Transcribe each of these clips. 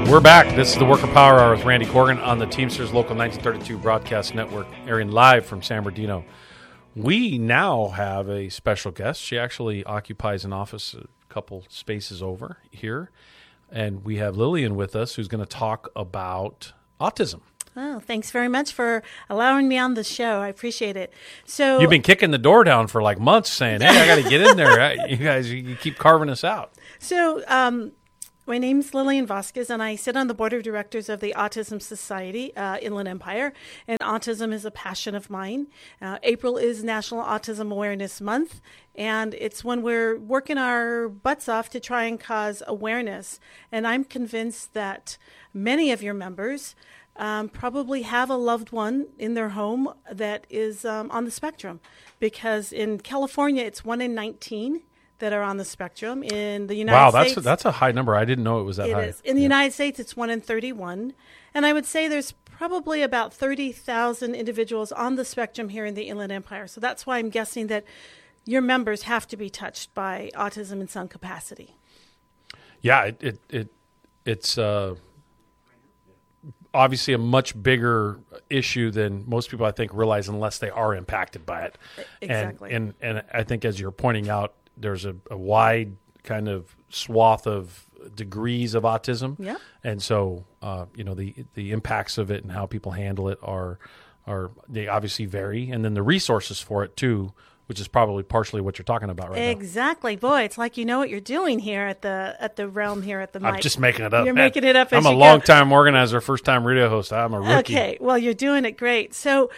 We're back. This is the Worker Power Hour with Randy Corgan on the Teamsters Local 1932 Broadcast Network, airing live from San Bernardino. We now have a special guest. She actually occupies an office a couple spaces over here. And we have Lillian with us, who's going to talk about autism. Oh, thanks very much for allowing me on the show. I appreciate it. So you've been kicking the door down for like months saying, hey, I got to get in there. You guys, you keep carving us out. So my name's Lillian Vasquez, and I sit on the board of directors of the Autism Society, Inland Empire, and autism is a passion of mine. April is National Autism Awareness Month, and it's when we're working our butts off to try and cause awareness. And I'm convinced that many of your members probably have a loved one in their home that is on the spectrum, because in California, it's 1 in 19 that are on the spectrum. In the United States... Wow, that's a high number. I didn't know it was that high. It is. In the United States, it's 1 in 31. And I would say there's probably about 30,000 individuals on the spectrum here in the Inland Empire. So that's why I'm guessing that your members have to be touched by autism in some capacity. Yeah, it's obviously a much bigger issue than most people, I think, realize unless they are impacted by it. Exactly. And I think, as you're pointing out, there's a wide kind of swath of degrees of autism. Yeah. And so, the impacts of it and how people handle it are they obviously vary. And then the resources for it too, which is probably partially what you're talking about right now. Exactly. Boy, it's like you know what you're doing here at the realm here at the mic. I'm just making it up. You're making it up as I'm a long-time organizer, first-time radio host. I'm a rookie. Okay. Well, you're doing it great. So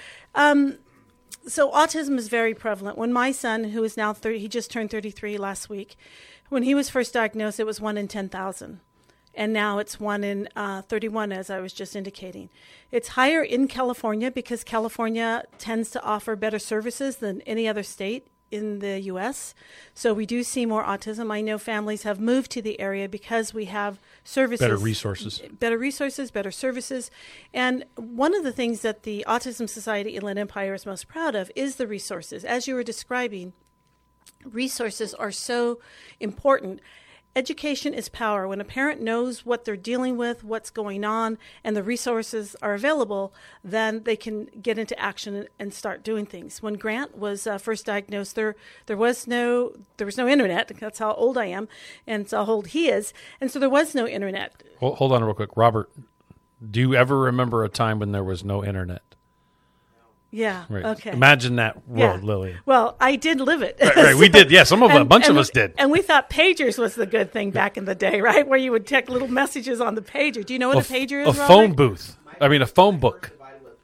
autism is very prevalent. When my son, who is now 30, he just turned 33 last week, when he was first diagnosed, it was 1 in 10,000. And now it's 1 in 31, as I was just indicating. It's higher in California because California tends to offer better services than any other state in the U.S. So we do see more autism. I know families have moved to the area because we have services. Better resources, better services. And one of the things that the Autism Society Inland Empire is most proud of is the resources. As you were describing, resources are so important. Education is power. When a parent knows what they're dealing with, what's going on, and the resources are available, then they can get into action and start doing things. When Grant was first diagnosed, there was no internet. That's how old I am, and it's how old he is. And so there was no internet. Hold on real quick. Robert, do you ever remember a time when there was no internet? Yeah. Right. Okay. Imagine that world, Lily. Well, I did live it. Right. We did. Yeah. A bunch of us did. And we thought pagers was the good thing back in the day, right? Where you would take little messages on the pager. Do you know what a pager is? A phone booth. I mean, a phone book.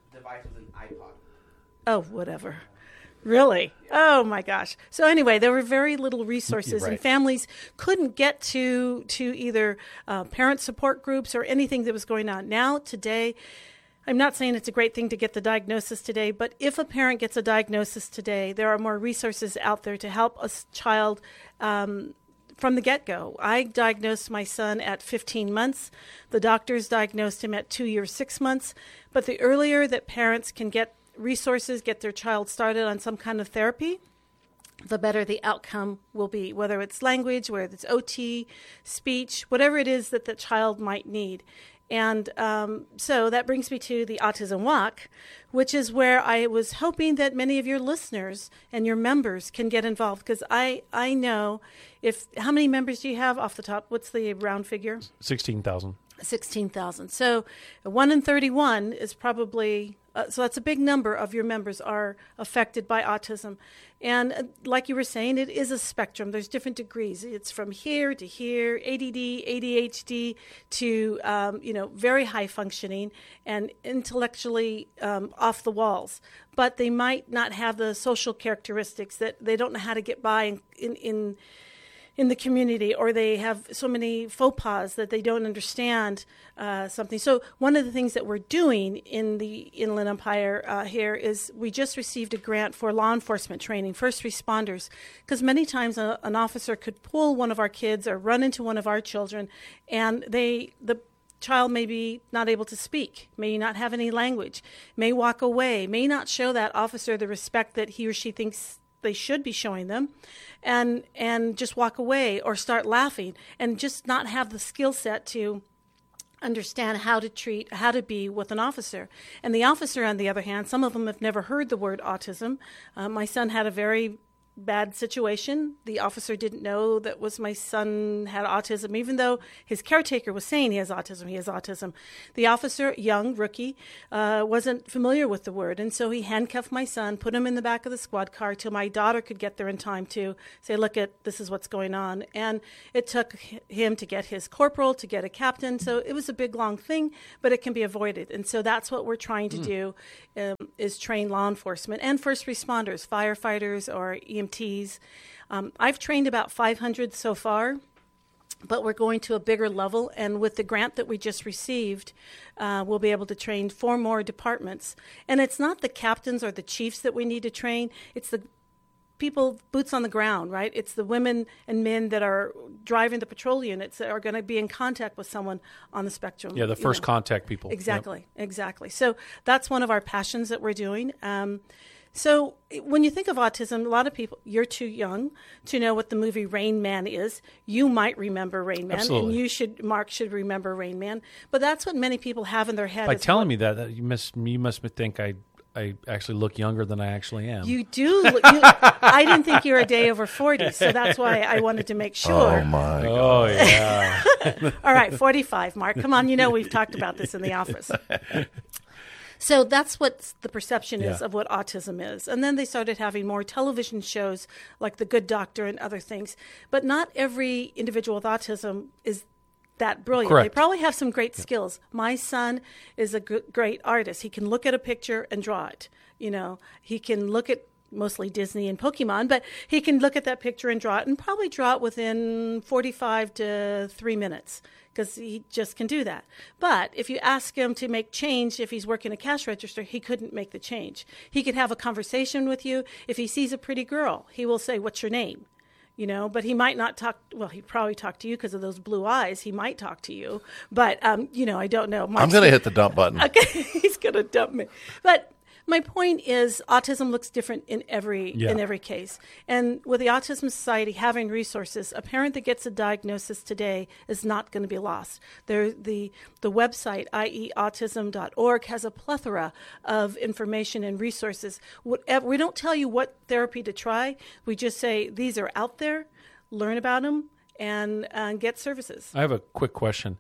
Oh, whatever. Really? Oh my gosh. So anyway, there were very little resources, right. And families couldn't get to either parent support groups or anything that was going on. Now, today, I'm not saying it's a great thing to get the diagnosis today, but if a parent gets a diagnosis today, there are more resources out there to help a child from the get-go. I diagnosed my son at 15 months. The doctors diagnosed him at 2 years, 6 months. But the earlier that parents can get resources, get their child started on some kind of therapy, the better the outcome will be, whether it's language, whether it's OT, speech, whatever it is that the child might need. And so that brings me to the Autism Walk, which is where I was hoping that many of your listeners and your members can get involved, because I know how many members do you have off the top? What's the round figure? 16,000. 16,000. So 1 in 31 is probably, so that's a big number of your members are affected by autism. And like you were saying, it is a spectrum. There's different degrees. It's from here to here, ADD, ADHD, to, very high functioning and intellectually off the walls. But they might not have the social characteristics that they don't know how to get by in the community, or they have so many faux pas that they don't understand something. So one of the things that we're doing in the Inland Empire here is we just received a grant for law enforcement training, first responders, because many times an officer could pull one of our kids or run into one of our children, and the child may be not able to speak, may not have any language, may walk away, may not show that officer the respect that he or she thinks they should be showing them, and just walk away or start laughing and just not have the skill set to understand how to be with an officer. And the officer, on the other hand, some of them have never heard the word autism. My son had a very bad situation. The officer didn't know that was my son had autism, even though his caretaker was saying he has autism. He has autism. The officer, young rookie, wasn't familiar with the word, and so he handcuffed my son, put him in the back of the squad car till my daughter could get there in time to say, "Look, this is what's going on." And it took him to get his corporal, to get a captain. So it was a big, long thing, but it can be avoided. And so that's what we're trying to do, is train law enforcement and first responders, firefighters or EMTs. I've trained about 500 so far, but we're going to a bigger level. And with the grant that we just received, we'll be able to train 4 more departments. And it's not the captains or the chiefs that we need to train. It's the people, boots on the ground, right? It's the women and men that are driving the patrol units that are going to be in contact with someone on the spectrum. Yeah, the first contact people. Exactly, exactly. So that's one of our passions that we're doing. So when you think of autism, a lot of people, you're too young to know what the movie Rain Man is. You might remember Rain Man. Absolutely. And Mark should remember Rain Man. But that's what many people have in their head. By telling me that, you must think I actually look younger than I actually am. You do. I didn't think you were a day over 40, so that's why I wanted to make sure. Oh, my God. Oh, yeah. All right, 45, Mark. Come on, we've talked about this in the office. So that's what the perception is of what autism is. And then they started having more television shows like The Good Doctor and other things. But not every individual with autism is that brilliant. Correct. They probably have some great skills. My son is a great artist. He can look at a picture and draw it. He can look at mostly Disney and Pokemon, but he can look at that picture and draw it, and probably draw it within 45 to 3 minutes, because he just can do that. But if you ask him to make change, if he's working a cash register, he couldn't make the change. He could have a conversation with you. If he sees a pretty girl, he will say, "What's your name?" But he might not talk. Well, he'd probably talk to you because of those blue eyes. He might talk to you, but I don't know. I'm going to hit the dump button. Okay, he's going to dump me. But my point is, autism looks different in every case. And with the Autism Society having resources, a parent that gets a diagnosis today is not going to be lost. The website, ieautism.org, has a plethora of information and resources. We don't tell you what therapy to try. We just say these are out there, learn about them, and get services. I have a quick question.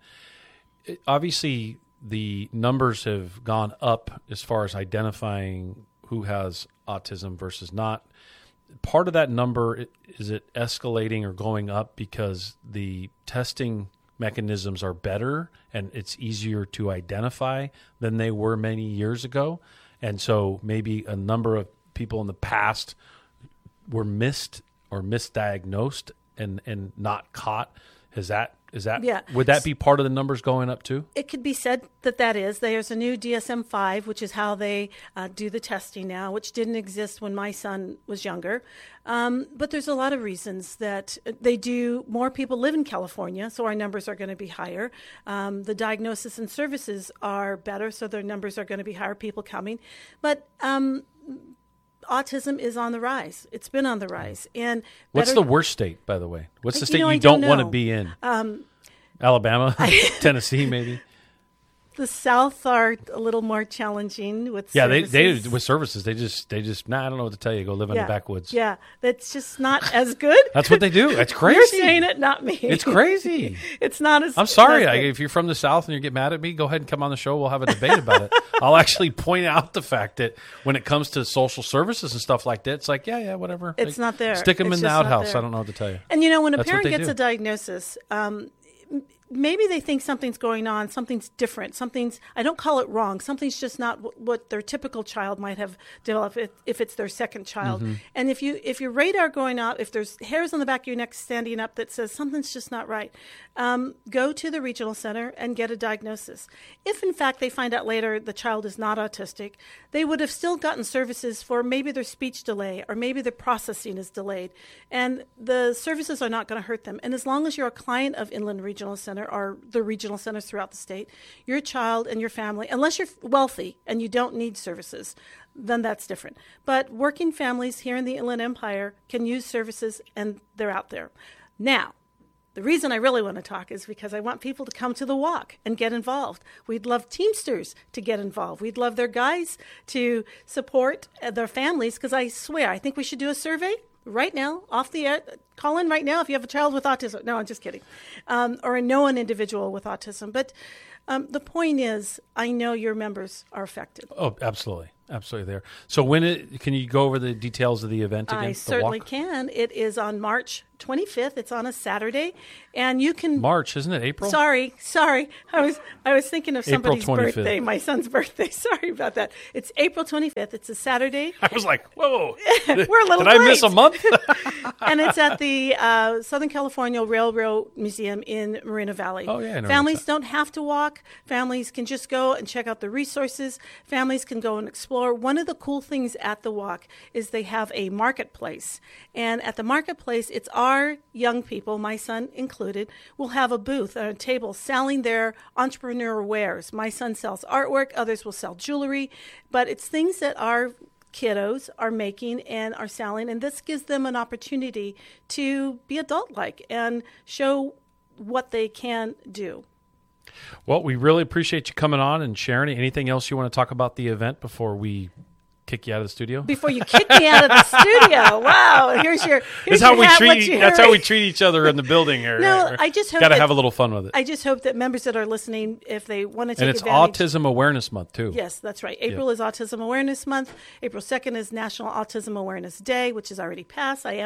Obviously, the numbers have gone up as far as identifying who has autism versus not. Part of that number, is it escalating or going up because the testing mechanisms are better and it's easier to identify than they were many years ago? And so maybe a number of people in the past were missed or misdiagnosed and not caught. Is that would that be part of the numbers going up too? It could be said that is. There's a new DSM-5, which is how they do the testing now, which didn't exist when my son was younger. But there's a lot of reasons that they do. More people live in California, so our numbers are going to be higher. The diagnosis and services are better, so their numbers are going to be higher, people coming. But autism is on the rise. It's been on the rise. And what's the worst state, by the way? What's the state you don't want to be in? Alabama, Tennessee, maybe. The South are a little more challenging with services. they with services. They just I don't know what to tell you. Go live in the backwoods. Yeah, that's just not as good. That's what they do. That's crazy. You're saying it, not me. It's crazy. It's not as. I'm sorry. If you're from the South and you get mad at me, go ahead and come on the show. We'll have a debate about it. I'll actually point out the fact that when it comes to social services and stuff like that, it's like, yeah, whatever. It's not there. Stick them in the outhouse. I don't know what to tell you. And when a parent gets a diagnosis, maybe they think something's going on, something's different, I don't call it wrong, something's just not what their typical child might have developed if it's their second child. Mm-hmm. And if your radar going up, if there's hairs on the back of your neck standing up that says something's just not right, go to the regional center and get a diagnosis. If in fact they find out later the child is not autistic, they would have still gotten services for maybe their speech delay or maybe their processing is delayed. And the services are not going to hurt them. And as long as you're a client of Inland Regional Center, or the regional centers throughout the state, your child and your family, unless you're wealthy and you don't need services, then that's different. But working families here in the Inland Empire can use services, and they're out there. Now, The reason I really want to talk is because I want people to come to the walk and get involved. We'd love Teamsters to get involved. We'd love their guys to support their families, because I swear, I think we should do a survey right now, off the air. Call in right now if you have a child with autism. No, I'm just kidding. Or know an individual with autism. But the point is, I know your members are affected. Oh, absolutely. Absolutely there. So can you go over the details of the event again? I certainly can. It is on March 25th. It's on a Saturday, and you can March, isn't it April? Sorry. I was thinking of somebody's April 25th. birthday, my son's birthday. Sorry about that. It's April 25th. It's a Saturday. I was like, whoa. We're a little Did I late. miss a month? And it's at the Southern California Railroad Museum in Moreno Valley. Oh, yeah, I know Families that's don't have to walk. Families can just go and check out the resources. Families can go and explore. One of the cool things at the walk is they have a marketplace. And at the marketplace, it's our young people, my son included, will have a booth or a table selling their entrepreneur wares. My son sells artwork. Others will sell jewelry. But it's things that our kiddos are making and are selling, and this gives them an opportunity to be adult-like and show what they can do. Well, we really appreciate you coming on and sharing. Anything else you want to talk about the event before we kick you out of the studio? Before you kick me out of the studio, wow! Here's that's how your we hat, treat. what you That's heard. how we treat each other in the building here. No, I just hope got to that- have a little fun with it. I just hope that members that are listening, if they want to take And it's advantage. Autism Awareness Month too. Yes, that's right. April is Autism Awareness Month. April 2nd is National Autism Awareness Day, which is already passed. I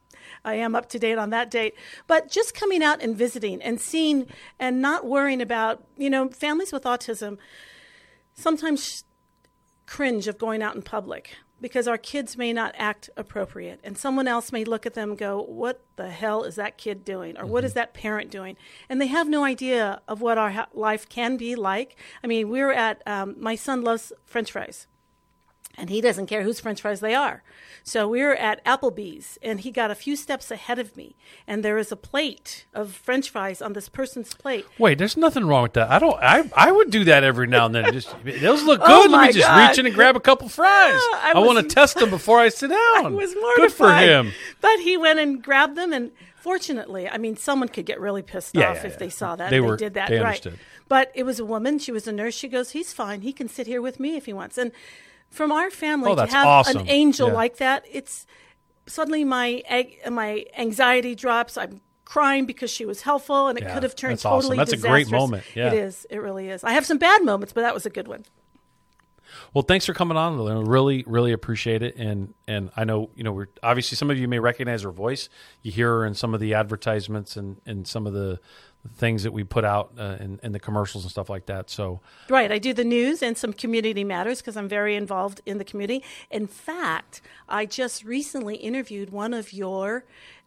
am up to date on that date. But just coming out and visiting and seeing and not worrying about, families with autism sometimes cringe of going out in public because our kids may not act appropriate. And someone else may look at them and go, what the hell is that kid doing? Or what is that parent doing? And they have no idea of what our life can be like. I mean, we were at, my son loves French fries. And he doesn't care whose French fries they are. So we were at Applebee's, and he got a few steps ahead of me. And there is a plate of French fries on this person's plate. Wait, there's nothing wrong with that. I would do that every now and then. Just those look good. Oh, Let my me just God. reach in and grab a couple fries. I I want was- to test them before I sit down. I was mortified. Good for him. But he went and grabbed them, and fortunately, I mean, someone could get really pissed Yeah, off yeah, if yeah. they saw that. They and were- did that they right. understood. But it was a woman. She was a nurse. She goes, he's fine. He can sit here with me if he wants. And from our family Oh, to that's have awesome. an angel Yeah. like that, it's suddenly my anxiety drops. I'm crying because she was helpful, and it Yeah, could have turned that's awesome. totally That's a great disastrous. moment. Yeah. It is. It really is. I have some bad moments, but that was a good one. Well, thanks for coming on. I really, really appreciate it. And I know, we're obviously some of you may recognize her voice. You hear her in some of the advertisements and some of the things that we put out in the commercials and stuff like that. So Right. I do the news and some community matters because I'm very involved in the community. In fact, I just recently interviewed one of your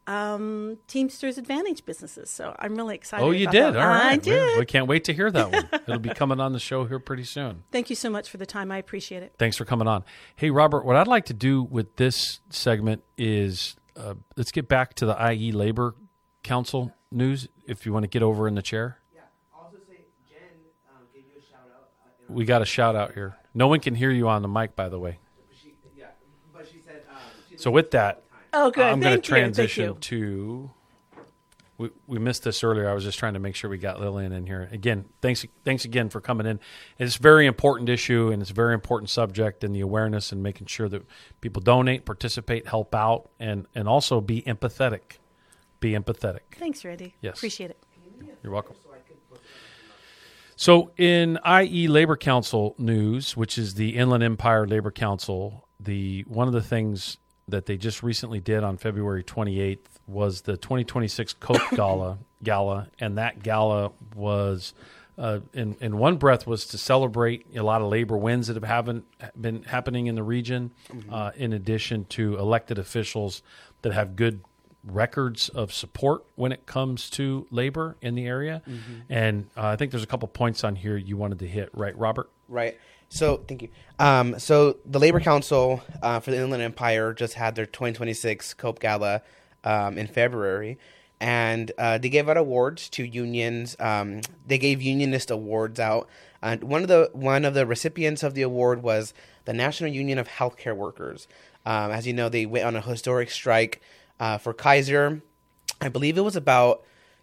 Teamsters Advantage businesses. So I'm really excited oh, you about did. that. All right. I did. We can't wait to hear that one. It'll be coming on the show here pretty soon. Thank you so much for the time. I appreciate it. Thanks for coming on. Hey, Robert, what I'd like to do with this segment is let's get back to the IE Labor Council news, if you want to get over in the chair. Yeah. Also say Jen gave you a shout out. We got a shout out here. No one can hear you on the mic, by the way. But she said. So with that, Oh, good. I'm going Thank to you. Thank transition you. to. We missed this earlier. I was just trying to make sure we got Lillian in here. Again, thanks again for coming in. It's a very important issue, and it's a very important subject, and the awareness and making sure that people donate, participate, help out, and also be empathetic. Be empathetic. Thanks, Randy. Yes. Appreciate it. You're welcome. So in IE Labor Council news, which is the Inland Empire Labor Council, one of the things that they just recently did on February 28th was the 2026 Coke Gala, and that gala was, in one breath, was to celebrate a lot of labor wins that have been happening in the region, in addition to elected officials that have good records of support when it comes to labor in the area. And I think there's a couple points on here you wanted to hit, right, Robert? Right. So, thank you. So, the Labor Council for the Inland Empire just had their 2026 Cope Gala in February, and they gave out awards to unions. They gave unionist awards out. And one of the recipients of the award was the National Union of Healthcare Workers. As you know, they went on a historic strike for Kaiser. I believe it was about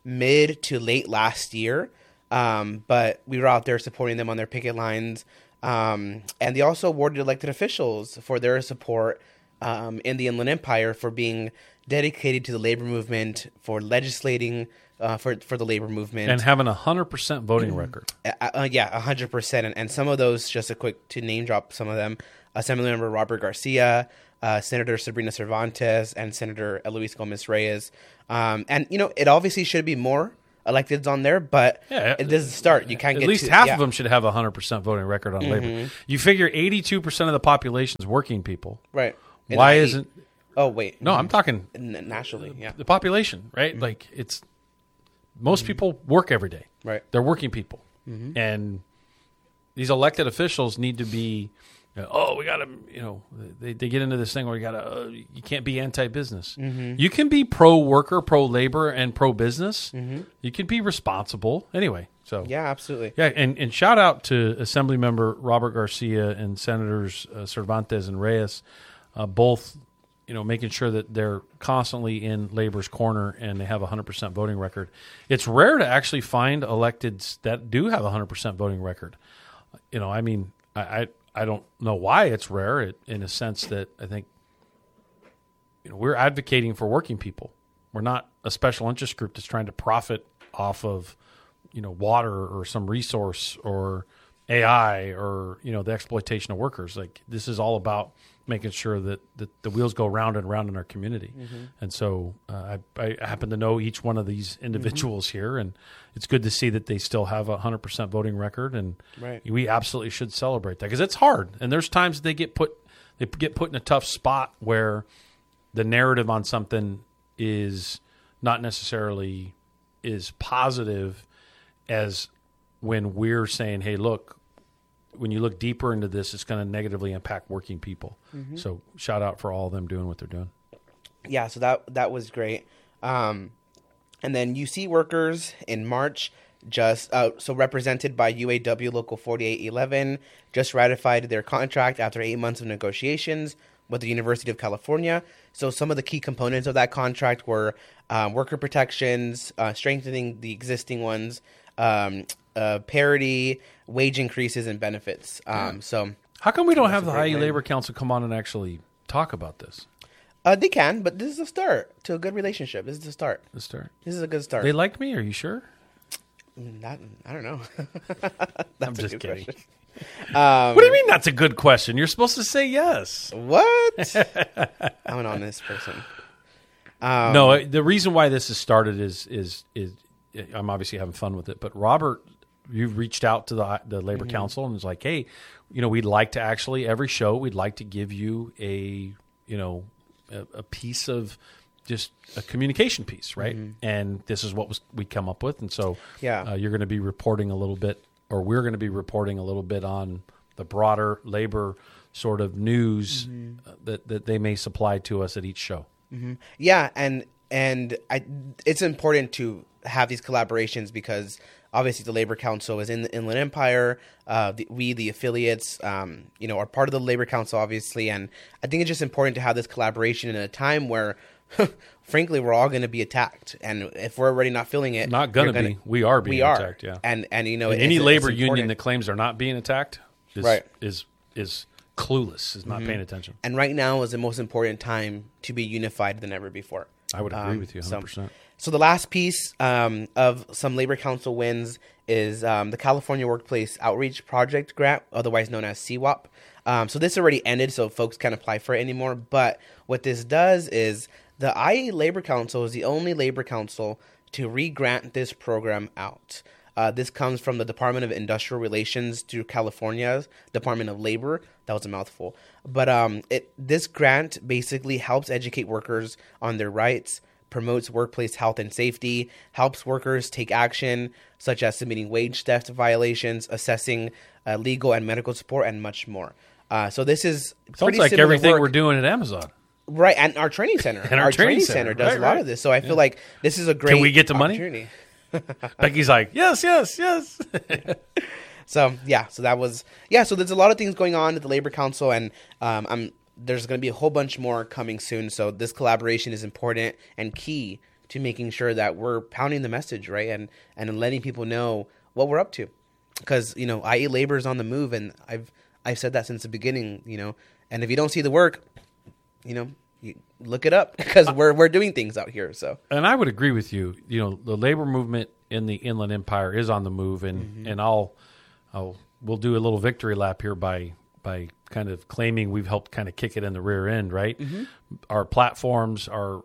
mid to late last year. But we were out there supporting them on their picket lines. And they also awarded elected officials for their support in the Inland Empire for being dedicated to the labor movement, for legislating for the labor movement. And having 100% voting record. Yeah, 100%. And some of those, just a quick to name drop some of them, Assemblymember Robert Garcia, Senator Sabrina Cervantes, and Senator Luis Gomez Reyes. And, it obviously should be more electeds on there, but it doesn't start. You can't get at least half of them should have a 100% voting record on labor. You figure 82% of the population is working people. Right. Why isn't... Oh, wait. No, I'm talking... Nationally, yeah. The population, right? Like, it's... Most people work every day. Right. They're working people. And these elected officials need to be... we got to... They get into this thing where you can't be anti-business. You can be pro-worker, pro-labor, and pro-business. You can be responsible. Anyway, so... Yeah, absolutely. Yeah, and shout out to Assemblymember Robert Garcia and Senators Cervantes and Reyes, both... making sure that they're constantly in labor's corner and they have a 100% voting record. It's rare to actually find electeds that do have a 100% voting record. I don't know why it's rare in a sense that I think, we're advocating for working people. We're not a special interest group that's trying to profit off of, water or some resource or AI or, the exploitation of workers. Like, this is all about making sure that the wheels go round and round in our community. And so I happen to know each one of these individuals here, and it's good to see that they still have a 100% voting record, and we absolutely should celebrate that because it's hard. And there's times they get put in a tough spot where the narrative on something is not necessarily as positive as when we're saying, hey, look, when you look deeper into this, it's going to negatively impact working people. So shout out for all of them doing what they're doing. Yeah, so that was great. And then UC workers in March, so represented by UAW Local 4811, just ratified their contract after 8 months of negotiations with the University of California. So some of the key components of that contract were worker protections, strengthening the existing ones, parity, wage increases, and benefits. So how come we don't have the IE Labor Council come on and actually talk about this? They can, but this is a start to a good relationship. This is the start. The start. This is a good start. They like me? Are you sure? I don't know. I'm just kidding. What do you mean that's a good question? You're supposed to say yes. What? I'm an honest person. No, the reason why this has started is I'm obviously having fun with it, but Robert, you've reached out to the Labor Council and was like, hey, we'd like to actually every show we'd like to give you a piece of just a communication piece, right? And this is what we come up with, and so you're going to be reporting a little bit, or we're going to be reporting a little bit on the broader labor sort of news that they may supply to us at each show. Yeah, and it's important to have these collaborations because obviously the Labor Council is in the Inland Empire. The affiliates, are part of the Labor Council, obviously, and I think it's just important to have this collaboration in a time where, frankly, we're all going to be attacked, and if we're already not feeling it, we are being attacked. Yeah, and any labor union that claims they're not being attacked is clueless, is not paying attention. And right now is the most important time to be unified than ever before. I would agree with you 100%. So the last piece of some Labor Council wins is the California Workplace Outreach Project grant, otherwise known as CWOP. So this already ended, so folks can't apply for it anymore. But what this does is the IE Labor Council is the only Labor Council to re-grant this program out. This comes from the Department of Industrial Relations through California's Department of Labor. That was a mouthful. But this grant basically helps educate workers on their rights, promotes workplace health and safety, helps workers take action, such as submitting wage theft violations, assessing legal and medical support, and much more. So this is sounds like everything we're doing at Amazon. Right, and our training center. And our training center does a lot of this. So I feel like this is a great Can we get the money? Becky's like, yes. So that was so there's a lot of things going on at the Labor Council, and there's going to be a whole bunch more coming soon. So this collaboration is important and key to making sure that we're pounding the message, right, and letting people know what we're up to. Because, you know, IE labor is on the move, and I've said that since the beginning, you know. And if you don't see the work, you know, you look it up, because we're doing things out here. So, and I would agree with you. You know, the labor movement in the Inland Empire is on the move, and we'll do a little victory lap here by kind of claiming we've helped kind of kick it in the rear end, right? Our platforms, our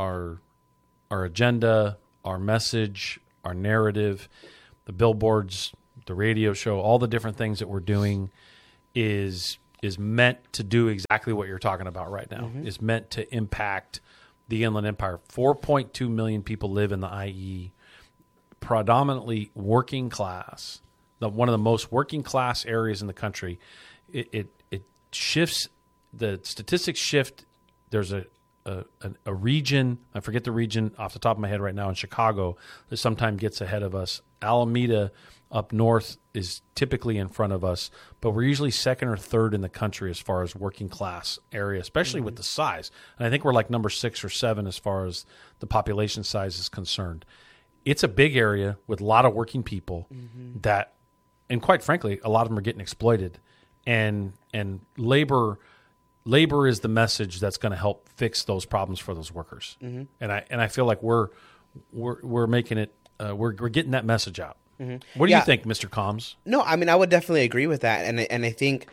agenda, our message, our narrative, the billboards, the radio show, all the different things that we're doing is meant to do exactly what you're talking about right now. Is meant to impact the Inland Empire. 4.2 million people live in the IE, predominantly working class, one of the most working class areas in the country. It shifts, the statistics shift. There's a region, I forget the region off the top of my head right now, in Chicago, that sometimes gets ahead of us. Alameda up north is typically in front of us, but we're usually second or third in the country as far as working class area, especially with the size. And I think we're like number 6 or 7 as far as the population size is concerned. It's a big area with a lot of working people that, and quite frankly, a lot of them are getting exploited. And labor is the message that's going to help fix those problems for those workers. And I feel like we're making it, we're getting that message out. What do you think, Mr. Combs? No, I mean, I would definitely agree with that, and I think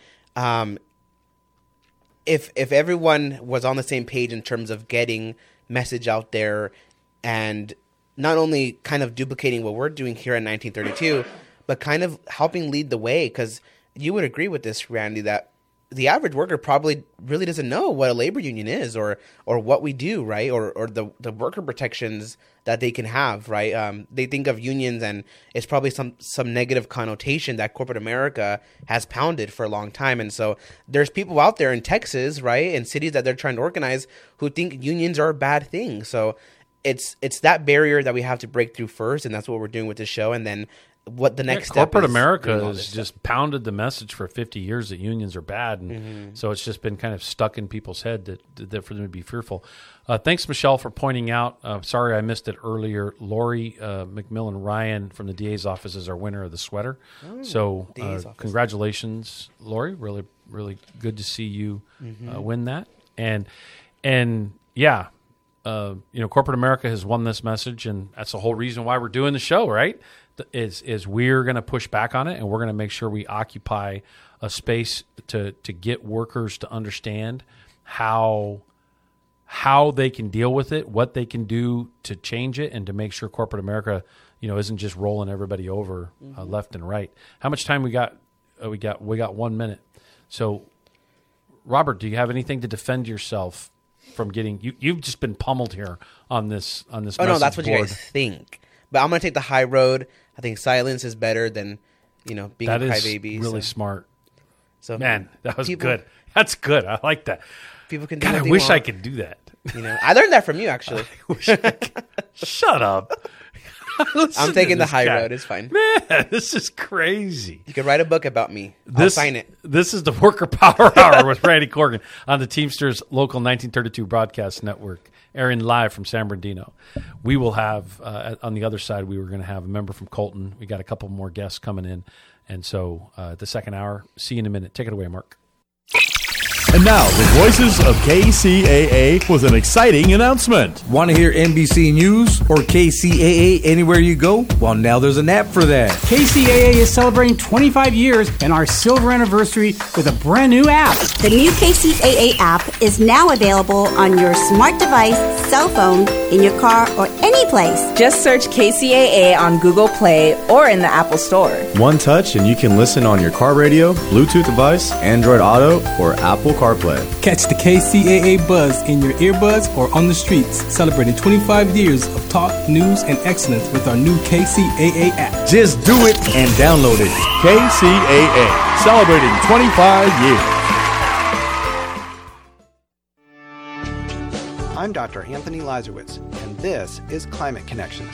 if everyone was on the same page in terms of getting message out there, and not only kind of duplicating what we're doing here in 1932, but kind of helping lead the way, because you would agree with this, Randy, that the average worker probably really doesn't know what a labor union is, or what we do, right? Or the worker protections that they can have, right? They think of unions, and it's probably some negative connotation that corporate America has pounded for a long time. And so there's people out there in Texas, right, in cities that they're trying to organize, who think unions are a bad thing. So it's that barrier that we have to break through first, and that's what we're doing with this show. And then what the next step corporate America has just pounded the message for 50 years that unions are bad, and so it's just been kind of stuck in people's head that for them to be fearful. Thanks, Michelle, for pointing out. Sorry I missed it earlier. Lori McMillan Ryan from the DA's office is our winner of the sweater. So congratulations, Lori. Really, really good to see you win that. And yeah, you know, corporate America has won this message, and that's the whole reason why we're doing the show, right? Is we're going to push back on it, and we're going to make sure we occupy a space to get workers to understand how they can deal with it, what they can do to change it, and to make sure corporate America, you know, isn't just rolling everybody over left and right. How much time we got? We got 1 minute. So, Robert, do you have anything to defend yourself from getting? You've just been pummeled here on this. Oh no, that's what you guys think. But I'm going to take the high road. I think silence is better than, you know, being a crybaby. That is really smart. So, man, that was good. That's good. I like that. People can do God, I wish I could do that. You know, I learned that from you, actually. Shut up. I'm taking the high road. It's fine. Man, this is crazy. You could write a book about me. I'll sign it. This is the Worker Power Hour with Randy Corgan on the Teamsters Local 1932 Broadcast Network, airing live from San Bernardino. We will have, on the other side, we were going to have a member from Colton. We got a couple more guests coming in. And so the second hour, see you in a minute. Take it away, Mark. And now, the voices of KCAA with an exciting announcement. Want to hear NBC News or KCAA anywhere you go? Well, now there's an app for that. KCAA is celebrating 25 years and our silver anniversary with a brand new app. The new KCAA app is now available on your smart device, cell phone, in your car, or any place. Just search KCAA on Google Play or in the Apple Store. One touch and you can listen on your car radio, Bluetooth device, Android Auto, or Apple CarPlay. Catch the KCAA buzz in your earbuds or on the streets, celebrating 25 years of talk, news, and excellence with our new KCAA app. Just do it and download it. KCAA, celebrating 25 years. I'm Dr. Anthony Lazarowitz, and this is Climate Connections.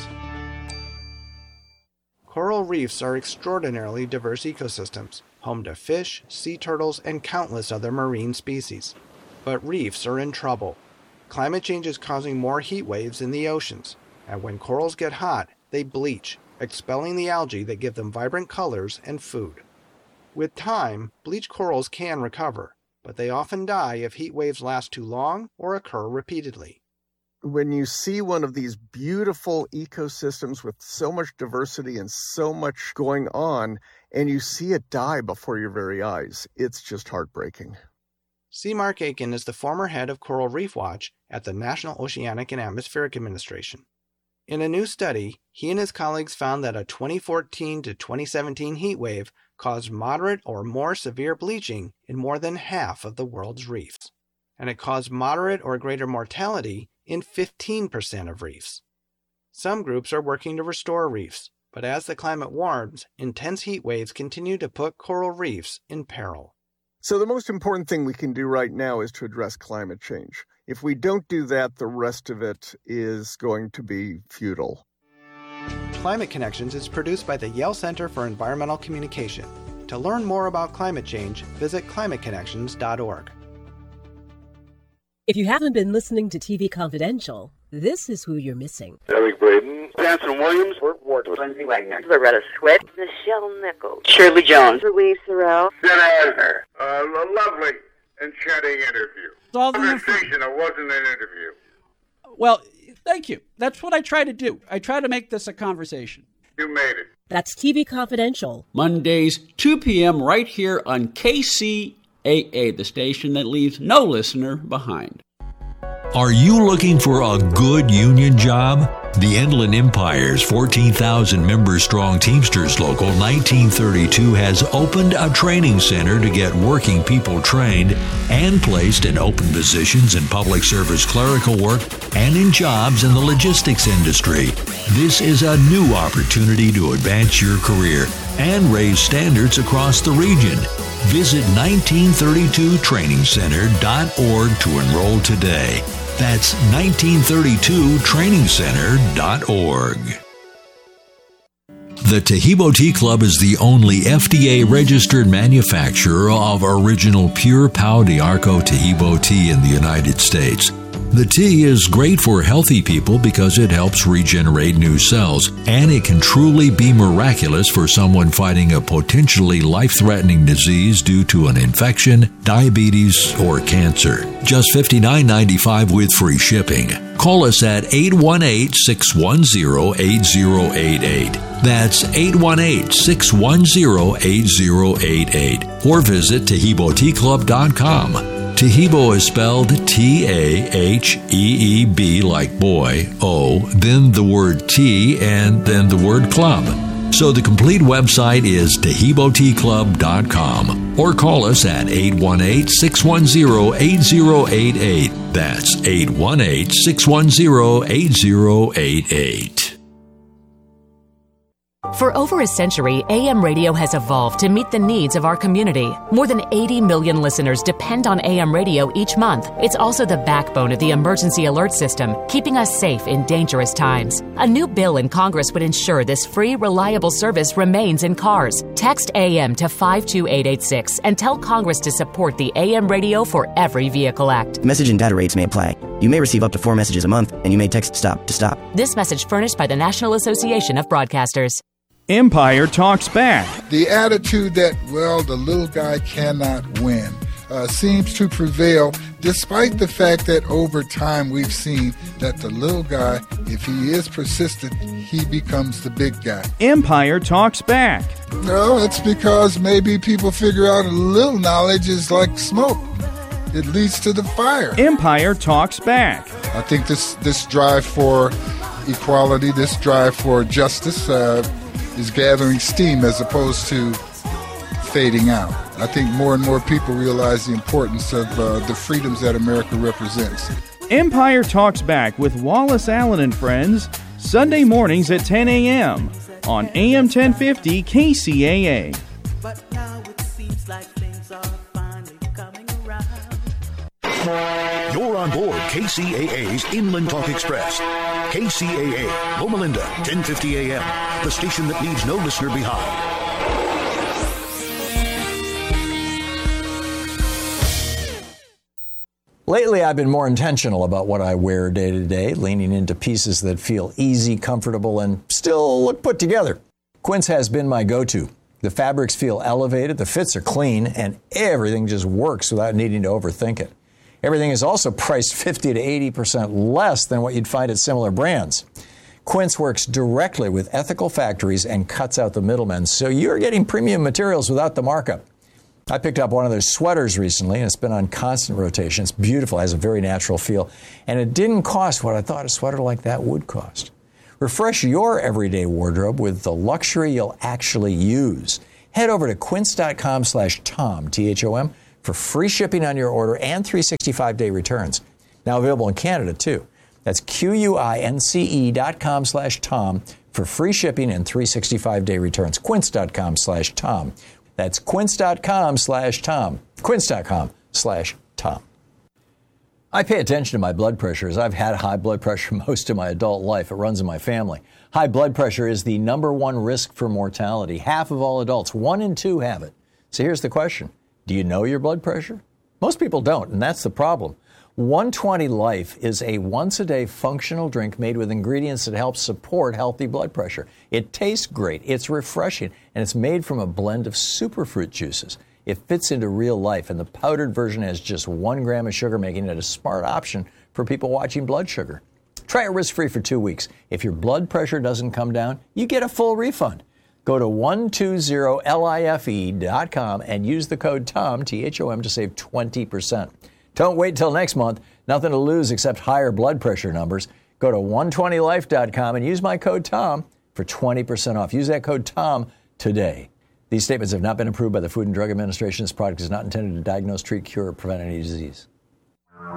Coral reefs are extraordinarily diverse ecosystems, home to fish, sea turtles, and countless other marine species. But reefs are in trouble. Climate change is causing more heat waves in the oceans. and when corals get hot, they bleach, expelling the algae that give them vibrant colors and food. With time, bleached corals can recover, but they often die if heat waves last too long or occur repeatedly. When you see one of these beautiful ecosystems with so much diversity and so much going on, and you see it die before your very eyes, it's just heartbreaking. C. Mark Aiken is the former head of Coral Reef Watch at the National Oceanic and Atmospheric Administration. In a new study, he and his colleagues found that a 2014 to 2017 heat wave caused moderate or more severe bleaching in more than half of the world's reefs, and it caused moderate or greater mortality in 15% of reefs. Some groups are working to restore reefs, but as the climate warms, intense heat waves continue to put coral reefs in peril. So the most important thing we can do right now is to address climate change. If we don't do that, the rest of it is going to be futile. Climate Connections is produced by the Yale Center for Environmental Communication. To learn more about climate change, visit climateconnections.org. If you haven't been listening to TV Confidential, this is who you're missing. Eric Braden, Anson Williams, Burt Ward, Lindsay Wagner, Loretta Swit, Michelle Nichols, Shirley Jones, Louise Sorrell, Jen Eisner. A lovely, enchanting interview. Conversation, it wasn't an interview. Well, thank you. That's what I try to do. I try to make this a conversation. You made it. That's TV Confidential. Mondays, 2 p.m. right here on KCAA, the station that leaves no listener behind. Are you looking for a good union job? The Inland Empire's 14,000-member-strong Teamsters Local 1932 has opened a training center to get working people trained and placed in open positions in public service clerical work and in jobs in the logistics industry. This is a new opportunity to advance your career and raise standards across the region. Visit 1932trainingcenter.org to enroll today. That's 1932trainingcenter.org. The Taheebo Tea Club is the only FDA-registered manufacturer of original pure Pau d'Arco Taheebo tea in the United States. The tea is great for healthy people because it helps regenerate new cells, and it can truly be miraculous for someone fighting a potentially life-threatening disease due to an infection, diabetes, or cancer. Just $59.95 with free shipping. Call us at 818-610-8088. That's 818-610-8088. Or visit TaheeboTeaClub.com. Taheebo is spelled T-A-H-E-E-B like boy, O, then the word tea, and then the word club. So the complete website is TaheeboTeaClub.com. Or call us at 818-610-8088. That's 818-610-8088. For over a century, AM radio has evolved to meet the needs of our community. More than 80 million listeners depend on AM radio each month. It's also the backbone of the emergency alert system, keeping us safe in dangerous times. A new bill in Congress would ensure this free, reliable service remains in cars. Text AM to 52886 and tell Congress to support the AM Radio for Every Vehicle Act. Message and data rates may apply. You may receive up to 4 messages a month, and you may text STOP to stop. This message furnished by the National Association of Broadcasters. Empire Talks Back. The attitude that, well, the little guy cannot win seems to prevail, despite the fact that over time we've seen that the little guy, if he is persistent, he becomes the big guy. Empire Talks Back. No, it's because maybe people figure out a little knowledge is like smoke. It leads to the fire. Empire Talks Back. I think this drive for equality, this drive for justice, is gathering steam as opposed to fading out. I think more and more people realize the importance of the freedoms that America represents. Empire Talks Back with Wallace Allen and Friends, Sunday mornings at 10 a.m. on AM 1050 KCAA. But now it seems like things are finally coming around. You're on board KCAA's Inland Talk Express. KCAA, Loma Linda, 1050 AM, the station that leaves no listener behind. Lately, I've been more intentional about what I wear day to day, leaning into pieces that feel easy, comfortable, and still look put together. Quince has been my go-to. The fabrics feel elevated, the fits are clean, and everything just works without needing to overthink it. Everything is also priced 50 to 80% less than what you'd find at similar brands. Quince works directly with ethical factories and cuts out the middlemen, so you're getting premium materials without the markup. I picked up one of their sweaters recently, and it's been on constant rotation. It's beautiful, has a very natural feel, and it didn't cost what I thought a sweater like that would cost. Refresh your everyday wardrobe with the luxury you'll actually use. Head over to quince.com/Tom, T-H-O-M, for free shipping on your order and 365-day returns. Now available in Canada, too. That's QUINCE.com/Tom for free shipping and 365-day returns. Quince.com/Tom. That's quince.com/Tom. Quince.com/Tom. I pay attention to my blood pressure as I've had high blood pressure most of my adult life. It runs in my family. High blood pressure is the number one risk for mortality. Half of all adults, 1 in 2 have it. So here's the question. Do you know your blood pressure? Most people don't, and that's the problem. 120 Life is a once-a-day functional drink made with ingredients that help support healthy blood pressure. It tastes great, it's refreshing, and it's made from a blend of superfruit juices. It fits into real life, and the powdered version has just 1 gram of sugar, making it a smart option for people watching blood sugar. Try it risk-free for 2 weeks. If your blood pressure doesn't come down, you get a full refund. Go to 120life.com and use the code TOM, T-H-O-M, to save 20%. Don't wait till next month. Nothing to lose except higher blood pressure numbers. Go to 120life.com and use my code TOM for 20% off. Use that code TOM today. These statements have not been approved by the Food and Drug Administration. This product is not intended to diagnose, treat, cure, or prevent any disease.